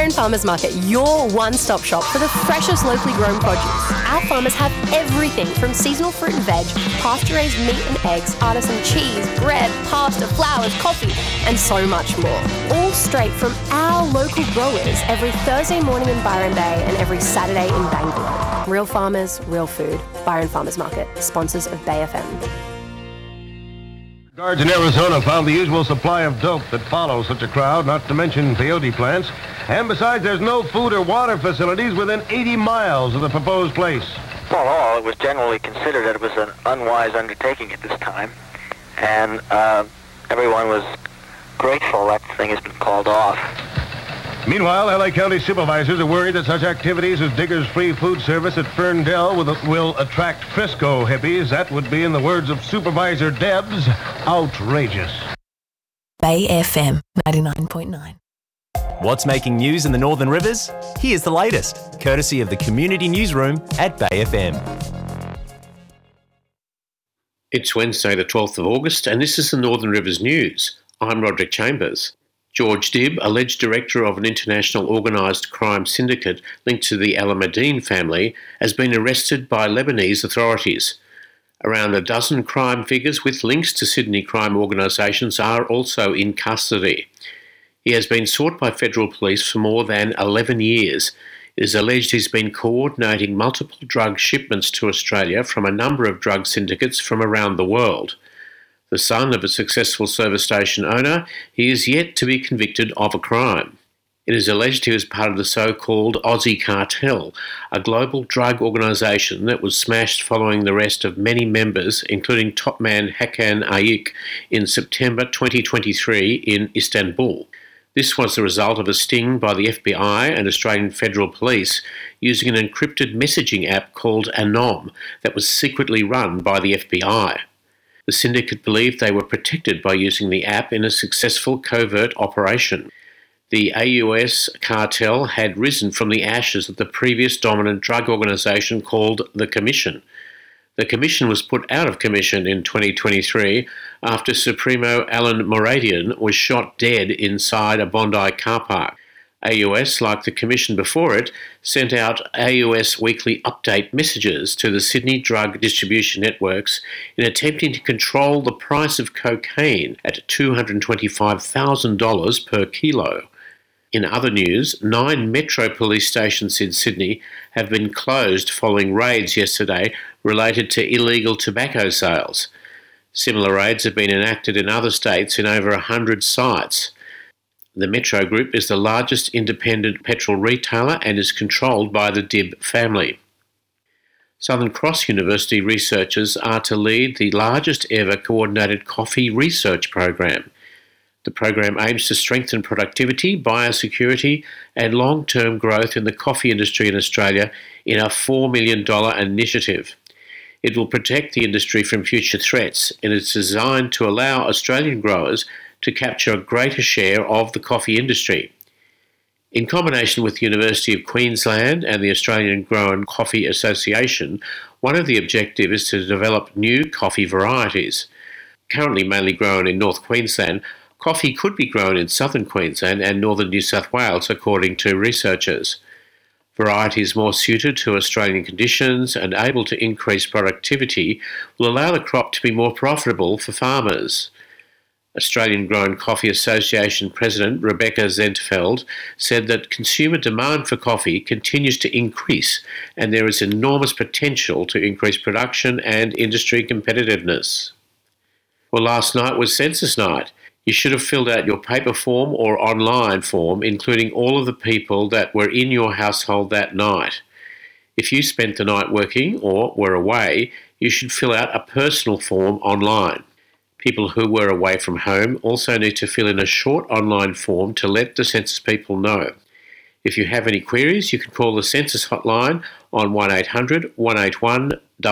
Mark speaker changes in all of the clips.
Speaker 1: Byron Farmers Market, your one-stop shop for the freshest locally grown produce. Our farmers have everything from seasonal fruit and veg, pasture-raised meat and eggs, artisan cheese, bread, pasta, flowers, coffee, and so much more. All straight from our local growers every Thursday morning in Byron Bay and every Saturday in Bangalore. Real farmers, real food. Byron Farmers Market, sponsors of Bay FM.
Speaker 2: Guards in Arizona found the usual supply of dope that follows such a crowd, not to mention peyote plants. And besides, there's no food or water facilities within 80 miles of the proposed place.
Speaker 3: Well, it was generally considered that it was an unwise undertaking at this time. And everyone was grateful that the thing has been called off.
Speaker 2: Meanwhile, L.A. County supervisors are worried that such activities as Diggers Free Food Service at Ferndale will attract Frisco hippies. That would be, in the words of Supervisor Debs, outrageous.
Speaker 4: Bay FM 99.9.
Speaker 5: What's making news in the Northern Rivers? Here's the latest, courtesy of the Community Newsroom at Bay FM.
Speaker 6: It's Wednesday the 12th of August and this is the Northern Rivers News. I'm Roderick Chambers. George Dibb, alleged director of an international organised crime syndicate linked to the Al-Madeen family, has been arrested by Lebanese authorities. Around a dozen crime figures with links to Sydney crime organisations are also in custody. He has been sought by federal police for more than 11 years. It is alleged he's been coordinating multiple drug shipments to Australia from a number of drug syndicates from around the world. The son of a successful service station owner, he is yet to be convicted of a crime. It is alleged he was part of the so-called Aussie Cartel, a global drug organisation that was smashed following the arrest of many members, including top man Hakan Ayik, in September 2023 in Istanbul. This was the result of a sting by the FBI and Australian Federal Police using an encrypted messaging app called Anom that was secretly run by the FBI. The syndicate believed they were protected by using the app in a successful covert operation. The AUS cartel had risen from the ashes of the previous dominant drug organisation called the Commission. The Commission was put out of commission in 2023 after Supremo Alan Moradian was shot dead inside a Bondi car park. AUS, like the Commission before it, sent out AUS weekly update messages to the Sydney drug distribution networks in attempting to control the price of cocaine at $225,000 per kilo. In other news, 9 Metro police stations in Sydney have been closed following raids yesterday related to illegal tobacco sales. Similar raids have been enacted in other states in over 100 sites. The Metro Group is the largest independent petrol retailer and is controlled by the Dibb family. Southern Cross University researchers are to lead the largest ever coordinated coffee research program. The program aims to strengthen productivity, biosecurity and long-term growth in the coffee industry in Australia in a $4 million initiative. It will protect the industry from future threats and is designed to allow Australian growers to capture a greater share of the coffee industry. In combination with the University of Queensland and the Australian Grown Coffee Association, one of the objectives is to develop new coffee varieties. Currently mainly grown in North Queensland, coffee could be grown in southern Queensland and northern New South Wales, according to researchers. Varieties more suited to Australian conditions and able to increase productivity will allow the crop to be more profitable for farmers. Australian Grown Coffee Association President Rebecca Zentfeld said that consumer demand for coffee continues to increase and there is enormous potential to increase production and industry competitiveness. Well, last night was census night. You should have filled out your paper form or online form, including all of the people that were in your household that night. If you spent the night working or were away, you should fill out a personal form online. People who were away from home also need to fill in a short online form to let the census people know. If you have any queries, you can call the census hotline on 1800 181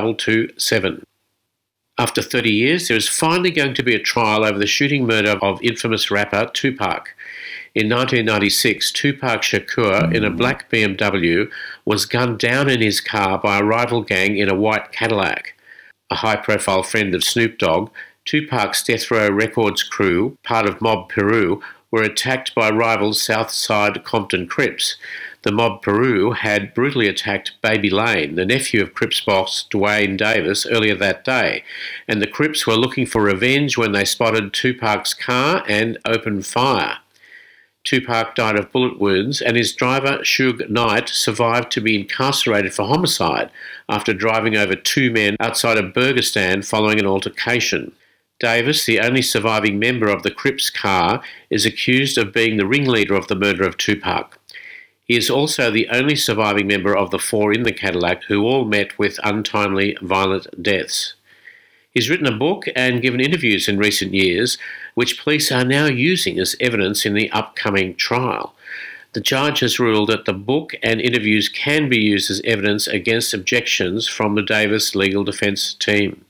Speaker 6: 227. After 30 years, there is finally going to be a trial over the shooting murder of infamous rapper Tupac. In 1996, Tupac Shakur, in a black BMW, was gunned down in his car by a rival gang in a white Cadillac. A high-profile friend of Snoop Dogg, Tupac's Death Row Records crew, part of Mob Peru, were attacked by rival Southside Compton Crips. The mob Peru had brutally attacked Baby Lane, the nephew of Crips boss Dwayne Davis, earlier that day, and the Crips were looking for revenge when they spotted Tupac's car and opened fire. Tupac died of bullet wounds, and his driver, Suge Knight, survived to be incarcerated for homicide after driving over two men outside a burger stand following an altercation. Davis, the only surviving member of the Crips car, is accused of being the ringleader of the murder of Tupac. He is also the only surviving member of the four in the Cadillac who all met with untimely violent deaths. He's written a book and given interviews in recent years, which police are now using as evidence in the upcoming trial. The judge has ruled that the book and interviews can be used as evidence against objections from the Davis legal defence team.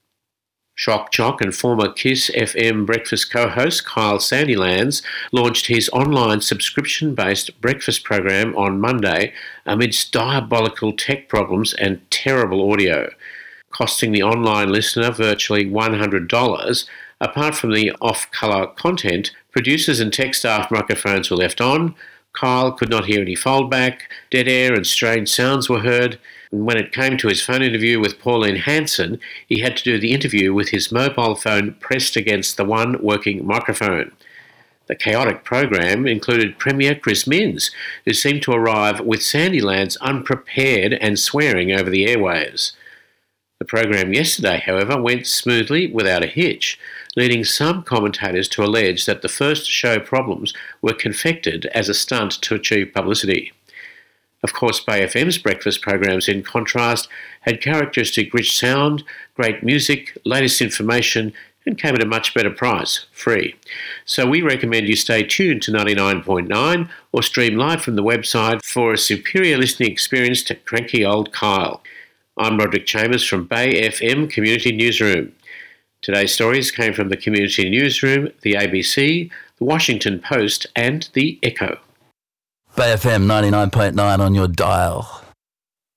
Speaker 6: Shock Jock and former KISS FM breakfast co-host Kyle Sandilands launched his online subscription-based breakfast program on Monday amidst diabolical tech problems and terrible audio, costing the online listener virtually $100. Apart from the off-colour content, producers and tech staff microphones were left on, Kyle could not hear any foldback, dead air and strange sounds were heard, and when it came to his phone interview with Pauline Hanson, he had to do the interview with his mobile phone pressed against the one working microphone. The chaotic program included Premier Chris Minns, who seemed to arrive with Sandilands unprepared and swearing over the airwaves. The program yesterday, however, went smoothly without a hitch, leading some commentators to allege that the first show problems were confected as a stunt to achieve publicity. Of course, Bay FM's breakfast programs, in contrast, had characteristic rich sound, great music, latest information, and came at a much better price, free. So we recommend you stay tuned to 99.9 or stream live from the website for a superior listening experience to cranky old Kyle. I'm Roderick Chambers from Bay FM Community Newsroom. Today's stories came from the Community Newsroom, the ABC, the Washington Post and the Echo.
Speaker 7: Bay FM 99.9 on your dial.